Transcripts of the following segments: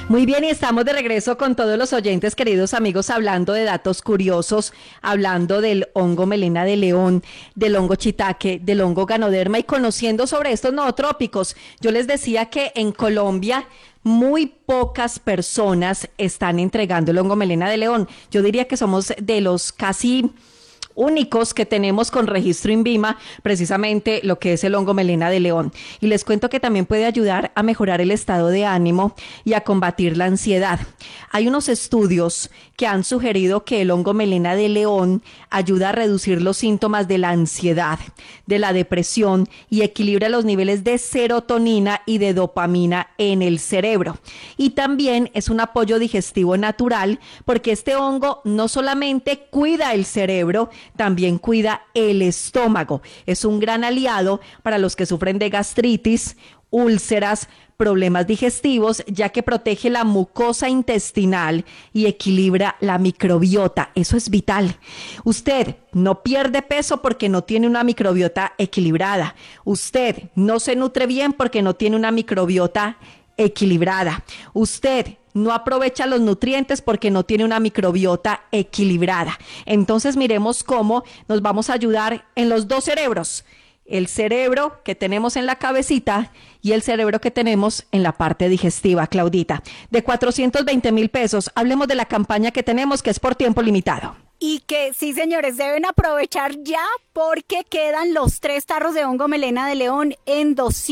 Muy bien, y estamos de regreso con todos los oyentes, queridos amigos, hablando de datos curiosos, hablando del hongo melena de león, del hongo shiitake, del hongo ganoderma y conociendo sobre estos nootrópicos. Yo les decía que en Colombia muy pocas personas están entregando el hongo melena de león. Yo diría que somos de los casi únicos que tenemos con registro INVIMA, precisamente lo que es el hongo melena de león. Y les cuento que también puede ayudar a mejorar el estado de ánimo y a combatir la ansiedad. Hay unos estudios que han sugerido que el hongo melena de león ayuda a reducir los síntomas de la ansiedad, de la depresión y equilibra los niveles de serotonina y de dopamina en el cerebro. Y también es un apoyo digestivo natural porque este hongo no solamente cuida el cerebro, también cuida el estómago. Es un gran aliado para los que sufren de gastritis, úlceras, problemas digestivos, ya que protege la mucosa intestinal y equilibra la microbiota. Eso es vital. Usted no pierde peso porque no tiene una microbiota equilibrada. Usted no se nutre bien porque no tiene una microbiota equilibrada. Usted no aprovecha los nutrientes porque no tiene una microbiota equilibrada. Entonces miremos cómo nos vamos a ayudar en los dos cerebros. El cerebro que tenemos en la cabecita y el cerebro que tenemos en la parte digestiva, Claudita. De 420,000 pesos, hablemos de la campaña que tenemos, que es por tiempo limitado. Y que sí, señores, deben aprovechar ya porque quedan los 3 tarros de hongo melena de león en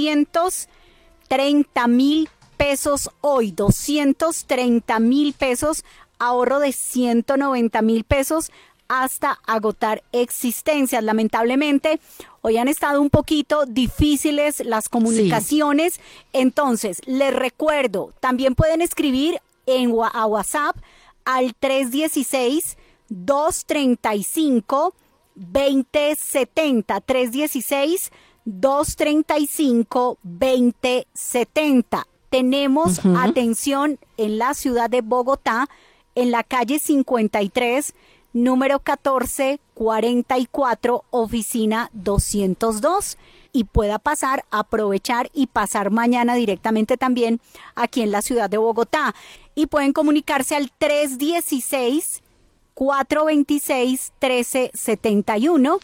230,000 pesos hoy, 230,000 pesos, ahorro de 190,000 pesos hasta agotar existencias. Lamentablemente, hoy han estado un poquito difíciles las comunicaciones, sí. Entonces, les recuerdo, también pueden escribir a WhatsApp al 316-235-2070, 316-235-2070. Tenemos atención en la ciudad de Bogotá, en la calle 53, número 1444, oficina 202. Y pueda pasar, aprovechar y pasar mañana directamente también aquí en la ciudad de Bogotá. Y pueden comunicarse al 316-426-1371,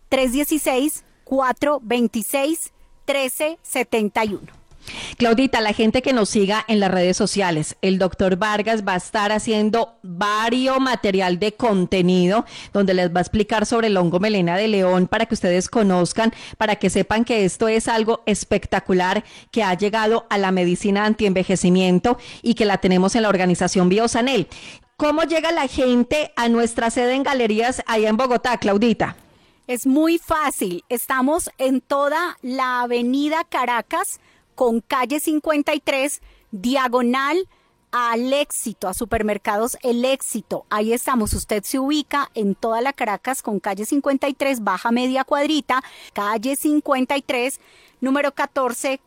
316-426-1371. Claudita, la gente que nos siga en las redes sociales, el doctor Vargas va a estar haciendo varios material de contenido donde les va a explicar sobre el hongo melena de león para que ustedes conozcan, para que sepan que esto es algo espectacular que ha llegado a la medicina antienvejecimiento y que la tenemos en la organización Biosanel. ¿Cómo llega la gente a nuestra sede en Galerías allá en Bogotá, Claudita? Es muy fácil, estamos en toda la avenida Caracas, con calle 53, diagonal al Éxito, a Supermercados El Éxito. Ahí estamos, usted se ubica en toda la Caracas con calle 53, baja media cuadrita, calle 53, número